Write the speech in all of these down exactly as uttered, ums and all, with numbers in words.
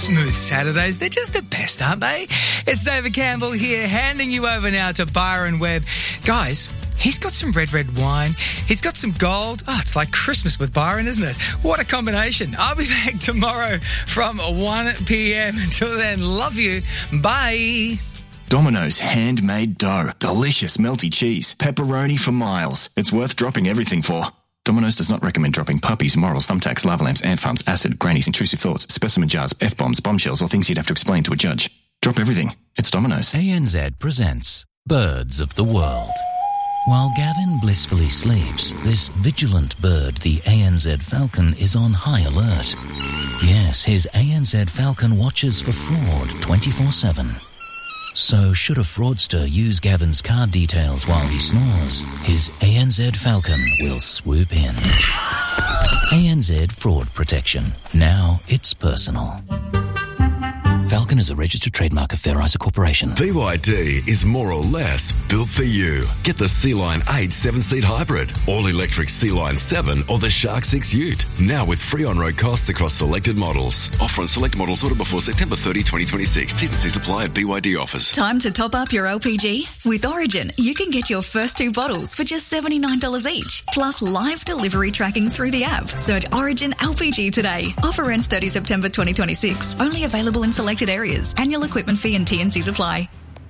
Smooth Saturdays, they're just the best, aren't they? It's David Campbell here, handing you over now to Byron Webb. Guys, he's got some red, red wine. He's got some gold. Oh, it's like Christmas with Byron, isn't it? What a combination. I'll be back tomorrow from one p.m. Until then, love you. Bye. Domino's handmade dough. Delicious melty cheese. Pepperoni for miles. It's worth dropping everything for. Domino's does not recommend dropping puppies, morals, thumbtacks, lava lamps, ant farms, acid, grannies, intrusive thoughts, specimen jars, F-bombs, bombshells, or things you'd have to explain to a judge. Drop everything. It's Domino's. A N Z presents Birds of the World. While Gavin blissfully sleeps, this vigilant bird, the A N Z falcon, is on high alert. Yes, his A N Z falcon watches for fraud twenty-four seven. So should a fraudster use Gavin's card details while he snores, his A N Z Falcon will swoop in. A N Z Fraud Protection. Now it's personal. Falcon is a registered trademark of Fair Isa Corporation. B Y D is more or less built for you. Get the Sea-Line eight seven-seat hybrid, all-electric Sea-Line seven or the Shark six Ute. Now with free on-road costs across selected models. Offer on select models order before September thirtieth, twenty twenty-six. T's and C's apply at B Y D offers. Time to top up your L P G? With Origin, you can get your first two bottles for just seventy-nine dollars each, plus live delivery tracking through the app. Search Origin L P G today. Offer ends thirtieth September twenty twenty-six. Only available in selected areas. Annual equipment fee and T and C's apply.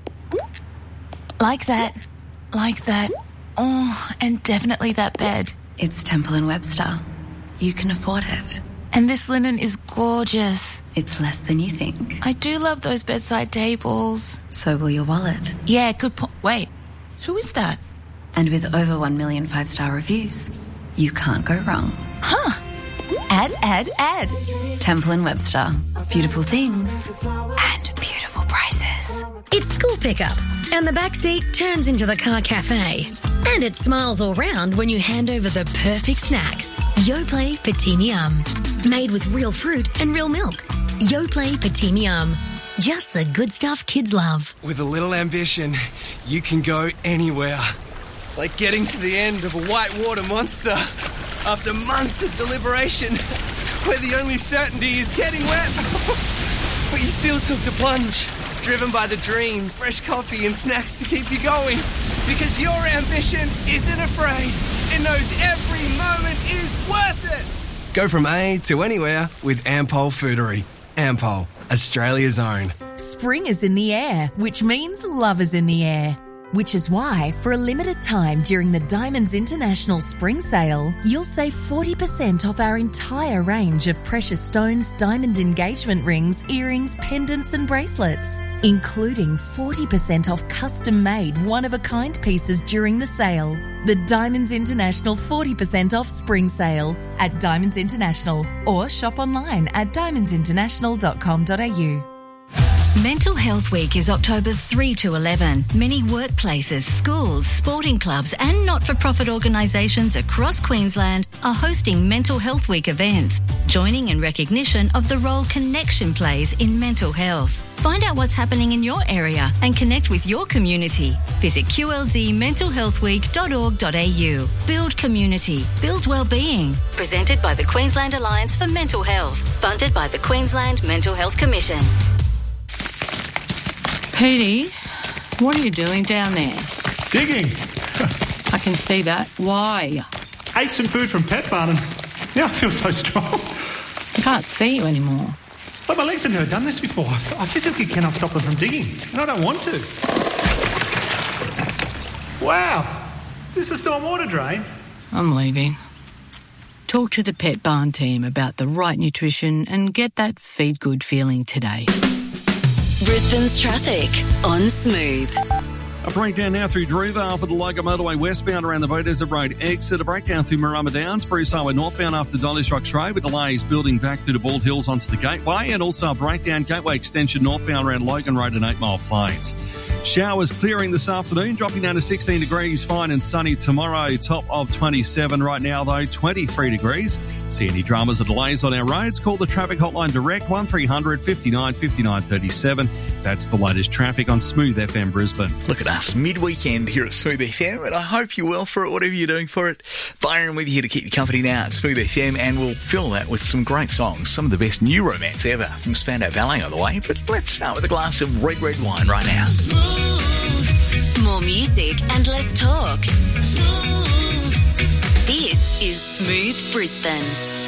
Like that. Like that. Oh, and definitely that bed. It's Temple and Webster. You can afford it. And this linen is gorgeous. It's less than you think. I do love those bedside tables. So will your wallet. Yeah, good point. Wait, who is that? And with over one million five-star reviews, you can't go wrong. Huh. Add, add, add. Temple and Webster. Beautiful things. And beautiful prices. It's school pickup, and the back seat turns into the car cafe. And it smiles all round when you hand over the perfect snack. Yoplait Petit Miam. Made with real fruit and real milk. Yoplait Petit Miam. Just the good stuff kids love. With a little ambition, you can go anywhere. Like getting to the end of a whitewater monster after months of deliberation, where the only certainty is getting wet. But you still took the plunge, driven by the dream, fresh coffee and snacks to keep you going. Because your ambition isn't afraid. It knows every moment is worth it. Go from A to anywhere with Ampol Foodery. Ampol, Australia's own. Spring is in the air, which means love is in the air. Which is why, for a limited time during the Diamonds International Spring Sale, you'll save forty percent off our entire range of precious stones, diamond engagement rings, earrings, pendants and bracelets, including forty percent off custom-made one-of-a-kind pieces during the sale. The Diamonds International forty percent off Spring Sale at Diamonds International, or shop online at diamonds international dot com dot a u. Mental Health Week is October third to eleventh. Many workplaces, schools, sporting clubs and not-for-profit organisations across Queensland are hosting Mental Health Week events, joining in recognition of the role connection plays in mental health. Find out what's happening in your area and connect with your community. Visit q l d mental health week dot org dot a u. Build community. Build wellbeing. Presented by the Queensland Alliance for Mental Health. Funded by the Queensland Mental Health Commission. Petey, what are you doing down there? Digging. I can see that. Why? Ate some food from Pet Barn and now I feel so strong. I can't see you anymore. But my legs have never done this before. I physically cannot stop them from digging, and I don't want to. Wow. Is this a stormwater drain? I'm leaving. Talk to the Pet Barn team about the right nutrition and get that feed good feeling today. Brisbane's traffic on Smooth. A breakdown now through Drewvale for the Logan Motorway westbound around the Beaudesert Road exit. A breakdown through Marama Downs, Bruce Highway northbound after Dolly's Rocks Road with delays building back through the Bald Hills onto the Gateway, and also a breakdown Gateway extension northbound around Logan Road and eight Mile Plains. Showers clearing this afternoon, dropping down to sixteen degrees, fine and sunny tomorrow, top of twenty-seven. Right now, though, twenty-three degrees. See any dramas or delays on our roads? Call the traffic hotline direct, one three hundred fifty-nine fifty-nine thirty-seven. That's the latest traffic on Smooth F M Brisbane. Look at us mid-weekend here at Smooth F M, and I hope you're well for it, whatever you're doing for it. Byron with you here to keep you company now at Smooth F M, and we'll fill that with some great songs, some of the best new romance ever from Spandau Ballet on the way. But let's start with a glass of red, red wine right now. Smooth. More music and less talk. Smooth. This is Smooth Brisbane.